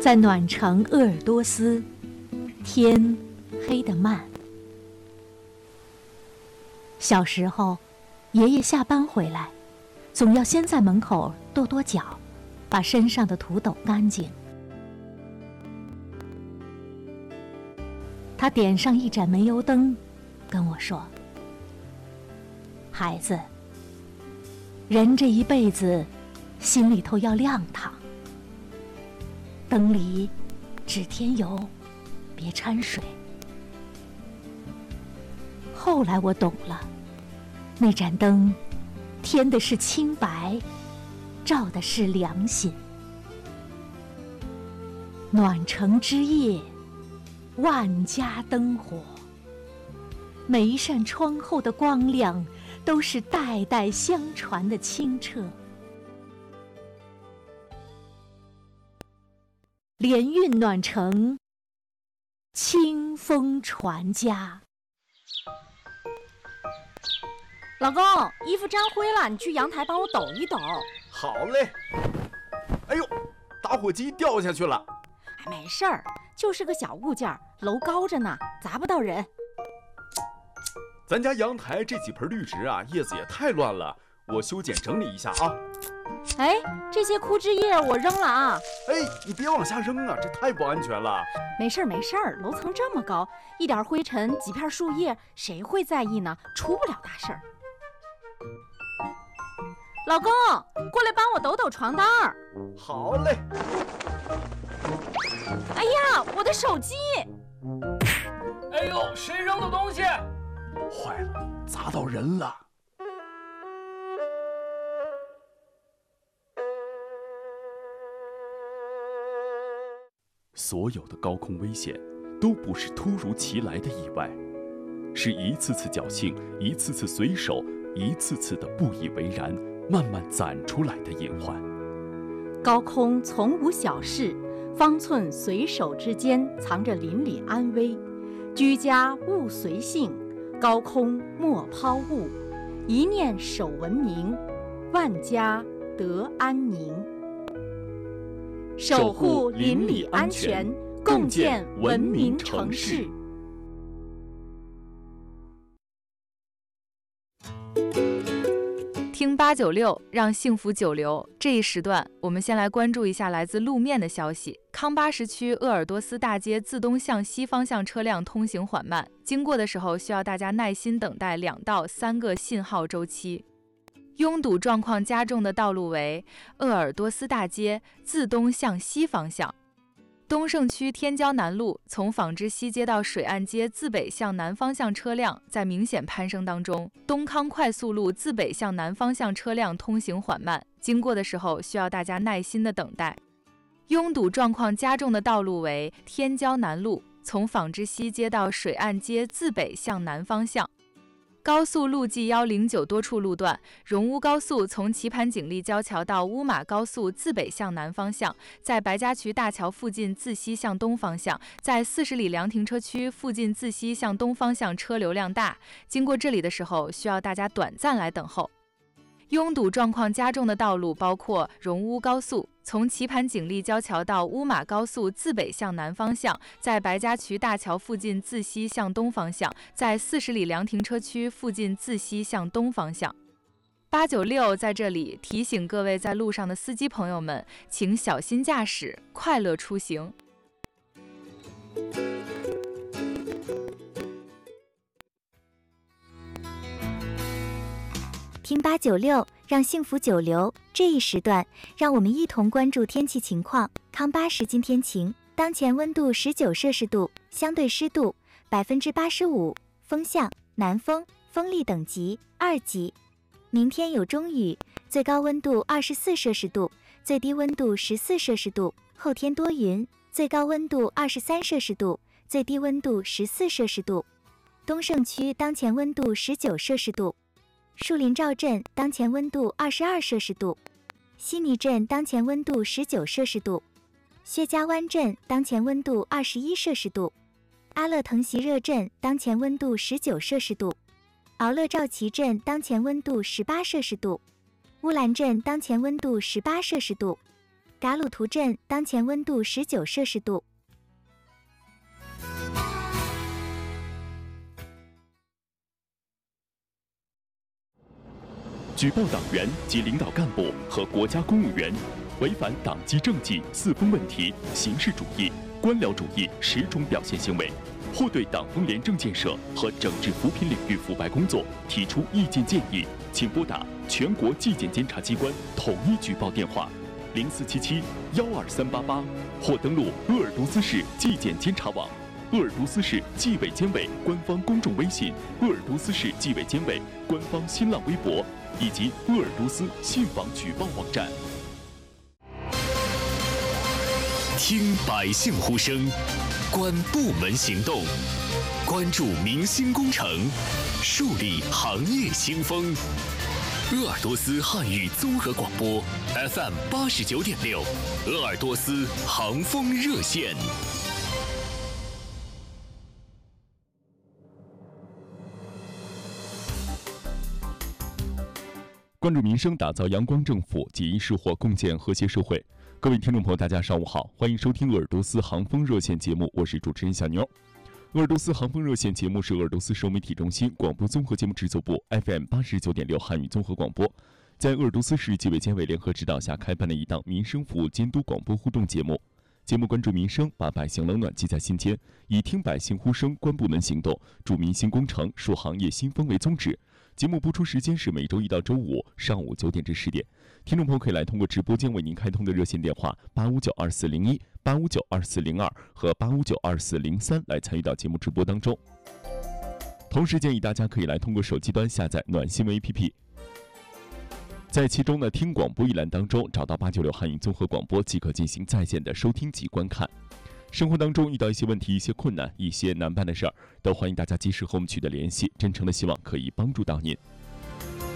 在暖城鄂尔多斯，天黑得慢。小时候，爷爷下班回来，总要先在门口跺跺脚，把身上的土抖干净。他点上一盏煤油灯，跟我说：“孩子，人这一辈子，心里头要亮堂。灯里只添油，别掺水。”后来我懂了，那盏灯添的是清白，照的是良心。暖城之夜，万家灯火，每一扇窗后的光亮都是代代相传的清澈。联运暖城，清风传家。 老公，衣服沾灰了，你去阳台帮我抖一抖。 好嘞。哎呦，打火机掉下去了。 没事儿，就是个小物件，楼高着呢，砸不到人。 咱家阳台这几盆绿植啊，叶子也太乱了，我修剪整理一下啊。 哎，这些枯枝叶我扔了啊。 哎，你别往下扔啊，这太不安全了。 没事儿没事儿，楼层这么高，一点灰尘几片树叶，谁会在意呢？出不了大事儿。老公，过来帮我抖抖床单儿。 好嘞。 哎呀，我的手机！ 哎呦，谁扔的东西？ 坏了，砸到人了。所有的高空危险都不是突如其来的意外，是一次次侥幸，一次次随手，一次次的不以为然，慢慢攒出来的隐患。 高空从无小事，方寸随手之间藏着邻里安危。居家勿随性，高空莫抛物，一念守文明，万家得安宁。守护邻里安全，共建文明城市。 听896，让幸福久留。这一时段，我们先来关注一下来自路面的消息。康巴什区鄂尔多斯大街自东向西方向车辆通行缓慢，经过的时候需要大家耐心等待2到3个信号周期。拥堵状况加重的道路为鄂尔多斯大街自东向西方向。东胜区天骄南路从纺织西街到水岸街自北向南方向车辆在明显攀升当中，东康快速路自北向南方向车辆通行缓慢，经过的时候需要大家耐心的等待。拥堵状况加重的道路为天骄南路从纺织西街到水岸街自北向南方向。高速路 G109 多处路段，荣乌高速从棋盘锦丽交桥到乌马高速自北向南方向，在白家渠大桥附近自西向东方向，在40里凉停车区附近自西向东方向车流量大，经过这里的时候需要大家短暂来等候。拥堵状况加重的道路包括荣乌高速从棋盘锦丽交桥到乌马高速自北向南方向，在白家渠大桥附近自西向东方向，在40里凉停车区附近自西向东方向。896在这里提醒各位在路上的司机朋友们，请小心驾驶，快乐出行。 听896，让幸福久留。这一时段，让我们一同关注天气情况。康巴什今天晴，当前温度19摄氏度，相对湿度85%，风向南风，风力等级2级。明天有中雨，最高温度24摄氏度，最低温度14摄氏度。后天多云，最高温度23摄氏度，最低温度14摄氏度。东胜区当前温度19摄氏度。树林赵镇当前温度22摄氏度，悉尼镇当前温度19摄氏度，薛家湾镇当前温度21摄氏度，阿勒腾席热镇当前温度19摄氏度，敖勒赵旗镇当前温度18摄氏度，乌兰镇当前温度18摄氏度， 嘎鲁图镇当前温度19摄氏度。 举报党员及领导干部和国家公务员违反党纪政纪四风问题、形式主义、官僚主义10种表现行为，或对党风廉政建设和整治扶贫领域腐败工作提出意见建议，请拨打全国纪检监察机关统一举报电话0477-12388，或登录鄂尔多斯市纪检监察网、鄂尔多斯市纪委监委官方公众微信、鄂尔多斯市纪委监委官方新浪微博以及鄂尔多斯信访举报网站。 听百姓呼声，观部门行动，关注民心工程，树立行业新风。鄂尔多斯汉语综合广播 FM 89.6，鄂尔多斯航风热线。 关注民生，打造阳光政府，济因释惑，共建和谐社会。各位听众朋友，大家上午好，欢迎收听鄂尔多斯航风热线节目，我是主持人小妞。鄂尔多斯航风热线节目是鄂尔多斯省媒体中心广播综合节目制作部 FM 89.6汉语综合广播，在鄂尔多斯市纪委监委联合指导下开办了一档民生服务监督广播互动节目。节目关注民生，把百姓冷暖记在心间，以听百姓呼声，观部门行动，助民心工程，树行业新风为宗旨。节目播出时间是每周一到周五上午9点至10点。听众朋友可以来通过直播间为您开通的热线电话8592401、8592402和8592403来参与到节目直播当中。同时建议大家可以来通过手机端下载暖新闻 APP， 在其中呢听广播一栏当中找到896汉语综合广播，即可进行在线的收听及观看。生活当中遇到一些问题、一些困难、一些难办的事儿，都欢迎大家及时和我们取得联系，真诚的希望可以帮助到您。